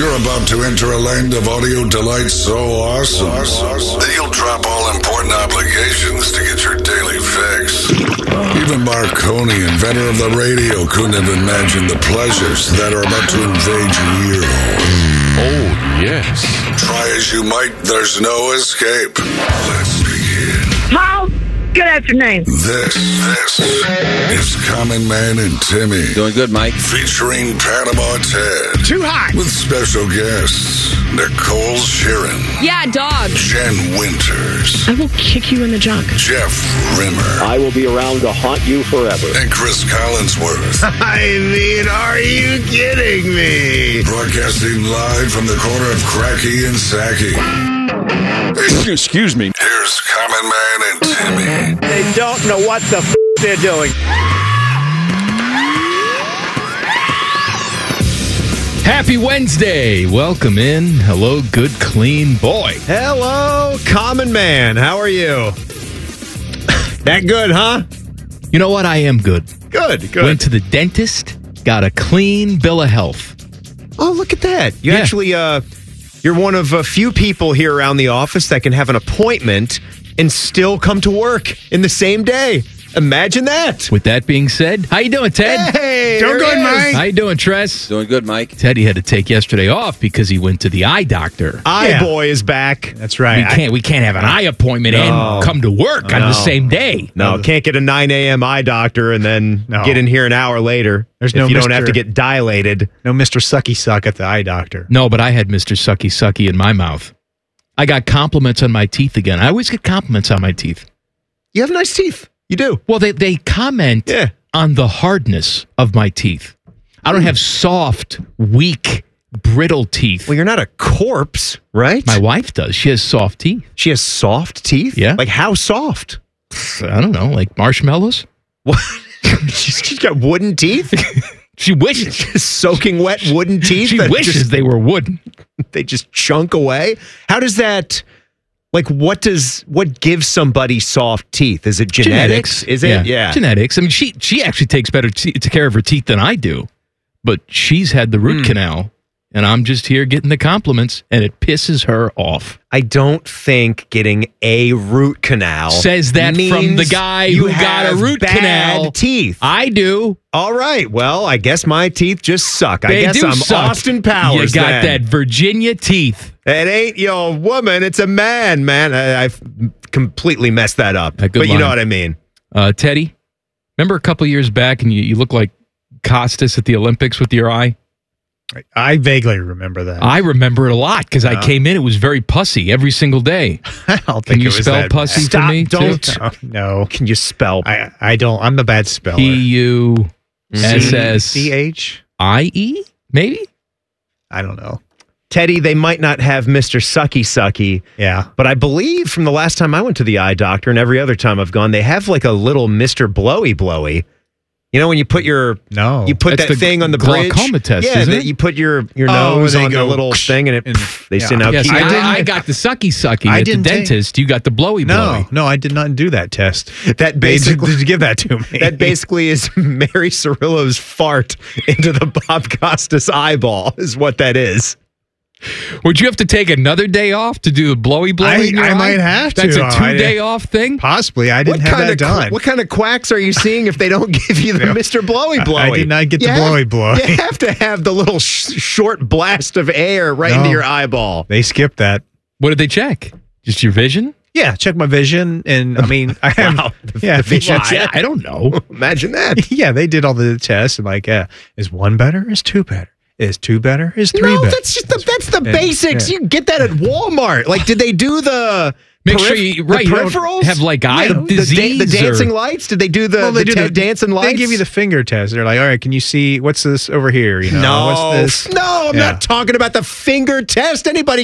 You're about to enter a land of audio delight so awesome that you'll drop all important obligations to get your daily fix. Even Marconi, inventor of the radio, couldn't have imagined the pleasures that are about to invade your ear hole. Oh, yes. Try as you might, there's no escape. Let's begin. Paul, good afternoon. This is Common Man and Timmy. Doing good, Mike. Featuring Panama Ted. Too hot. With special guests, Nicole Sheeran. Yeah, dog. Jen Winters. I will kick you in the junk. Jeff Rimmer. I will be around to haunt you forever. And Chris Collinsworth. I mean, are you kidding me? Broadcasting live from the corner of Cracky and Sacky. Excuse me. Here's Common Man and Timmy. They don't know what the they're doing. Happy Wednesday. Welcome in. Hello, good, clean boy. Hello, Common Man. How are you? That good, huh? You know what? I am good. Good. Went to the dentist, got a clean bill of health. Oh, look at that. You Yeah. actually, you're one of a few people here around the office that can have an appointment and still come to work in the same day. Imagine that. With that being said, how you doing, Ted? Hey, Doing there good, he is. Mike. How you doing, Tress? Doing good, Mike. Teddy had to take yesterday off because he went to the eye doctor. Eye boy is back. That's right. We can't have an eye appointment and come to work on the same day. No, can't get a 9 a.m. eye doctor and then get in here an hour later. There's if no you don't Mr. have to get dilated. No Mr. Sucky Suck at the eye doctor. No, but I had Mr. Sucky Sucky in my mouth. I got compliments on my teeth again. I always get compliments on my teeth. You have nice teeth. You do. Well, they comment on the hardness of my teeth. I don't have soft, weak, brittle teeth. Well, you're not a corpse, right? My wife does. She has soft teeth. She has soft teeth? Yeah. Like how soft? I don't know, like marshmallows? What? She's got wooden teeth? She wishes. Soaking wet wooden teeth? She that wishes they were wooden. they just chunk away? How does that... Like, what gives somebody soft teeth? Is it genetics? Is it? Yeah. Genetics. I mean, she actually takes better care of her teeth than I do. But she's had the root canal, and I'm just here getting the compliments, and it pisses her off. I don't think getting a root canal says that from the guy who got a root canal. Teeth. I do. All right. Well, I guess my teeth just suck. They I guess do I'm suck. Austin Powers. You got then. that Virginia teeth. It ain't your woman. It's a man, man. I've completely messed that up. Good But you know line. what I mean. Teddy, remember a couple years back and you look like Costas at the Olympics with your eye? I vaguely remember that. I remember it a lot because I came in, it was very pussy every single day. I don't Can think you it was spell that pussy bad. for me, Don't. too? No. Can you spell? I don't. I'm a bad speller. P-U-S-S-I-E? C-H? Maybe? I don't know. Teddy, they might not have Mr. Sucky Sucky. Yeah. But I believe from the last time I went to the eye doctor and every other time I've gone, they have like a little Mr. Blowy Blowy. You know, when you put No. you put That's that the thing on the bridge. glaucoma test, yeah, isn't that it? you put your Oh, nose they on the go little thing and and- they yeah. send out. Yes, keys. I got the sucky sucky I at the didn't take- dentist. You got the blowy blowy. No, I did not do that test. That They basically did give that to me. that basically is Mary Cirillo's fart into the Bob Costas eyeball is what that is. Would you have to take another day off to do the blowy blowy? in your I eye? might have to. That's a I- 2-day off thing? Possibly. I didn't have that done. What kind of quacks are you seeing if they don't give you the Mr. Blowy Blowy? I did not get the blowy blowy. You have to have the little short blast of air right into No. your eyeball. They skipped that. What did they check? Just your vision? Yeah, check my vision, and I mean, I have. Wow. Yeah, vision Well, check. I don't know. Imagine that. yeah, they did all the tests, and like, is 1 better? Is 2 better? Is 2 better? Is 3 No, better? that's the Yeah, basics. yeah. You get that at Walmart. Like, did they do the Make sure you the you don't peripherals? have like eye the disease. dancing or- lights? Did they do the, Well, the do dancing lights? They give you the finger test. They're like, all right, can you see what's this over here? You know, no, what's this? no, I'm Yeah. not talking about the finger test. Anybody